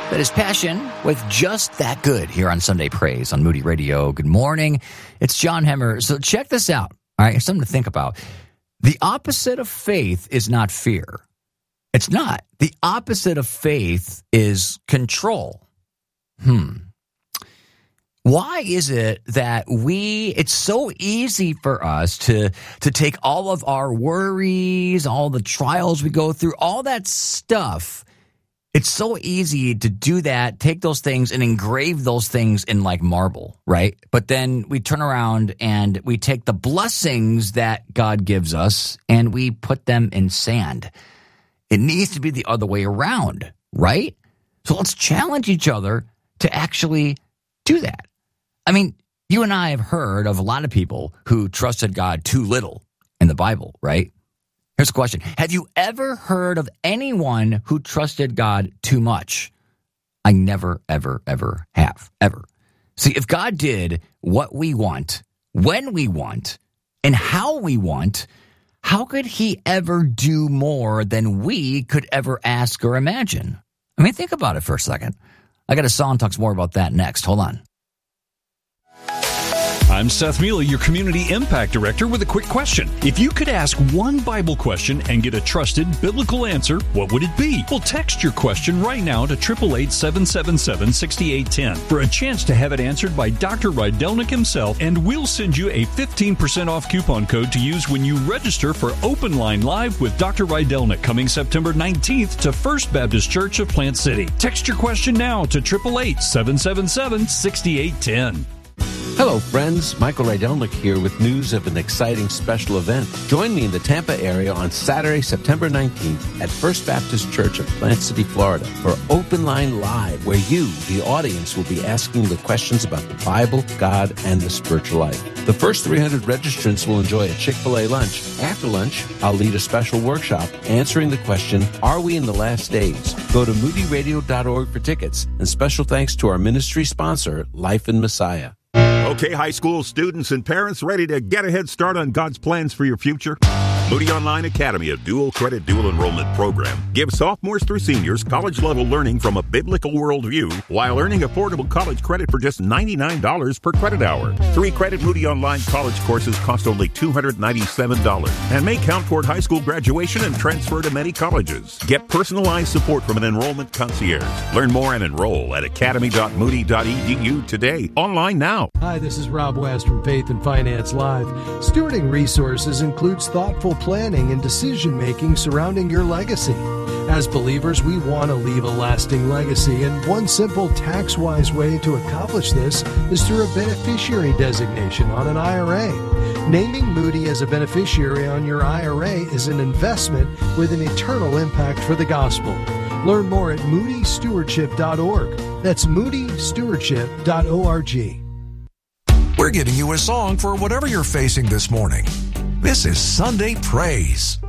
That is Passion with Just That Good here on Sunday Praise on Moody Radio. Good morning. It's John Hemmer. So check this out. All right, something to think about. The opposite of faith is not fear. It's not. The opposite of faith is control. Why is it that it's so easy for us to take all of our worries, all the trials we go through, all that stuff. It's so easy to do that, take those things and engrave those things in like marble, right? But then we turn around and we take the blessings that God gives us and we put them in sand. It needs to be the other way around, right? So let's challenge each other to actually do that. I mean, you and I have heard of a lot of people who trusted God too little in the Bible, right? Here's a question. Have you ever heard of anyone who trusted God too much? I never, ever, ever have, ever. See, if God did what we want, when we want, and how we want, how could he ever do more than we could ever ask or imagine? I mean, think about it for a second. I got a song talks more about that next. Hold on. I'm Seth Mealy, your Community Impact Director, with a quick question. If you could ask one Bible question and get a trusted biblical answer, what would it be? Well, text your question right now to 888-777-6810 for a chance to have it answered by Dr. Rydelnik himself, and we'll send you a 15% off coupon code to use when you register for Open Line Live with Dr. Rydelnik coming September 19th to First Baptist Church of Plant City. Text your question now to 888-777-6810. Hello, friends. Michael Rydelnik here with news of an exciting special event. Join me in the Tampa area on Saturday, September 19th at First Baptist Church of Plant City, Florida for Open Line Live, where you, the audience, will be asking the questions about the Bible, God, and the spiritual life. The first 300 registrants will enjoy a Chick-fil-A lunch. After lunch, I'll lead a special workshop answering the question, are we in the last days? Go to moodyradio.org for tickets. And special thanks to our ministry sponsor, Life in Messiah. Okay, high school students and parents ready to get a head start on God's plans for your future? Moody Online Academy, a dual credit, dual enrollment program, gives sophomores through seniors college-level learning from a biblical worldview while earning affordable college credit for just $99 per credit hour. 3-credit Moody Online college courses cost only $297 and may count toward high school graduation and transfer to many colleges. Get personalized support from an enrollment concierge. Learn more and enroll at academy.moody.edu today. Online now. Hi, this is Rob West from Faith and Finance Live. Stewarding resources includes thoughtful planning and decision-making surrounding your legacy. As believers, we want to leave a lasting legacy, and one simple tax-wise way to accomplish this is through a beneficiary designation on an IRA. Naming Moody as a beneficiary on your IRA is an investment with an eternal impact for the gospel. Learn more at moodystewardship.org. That's moodystewardship.org. We're giving you a song for whatever you're facing this morning. This is Sunday Praise.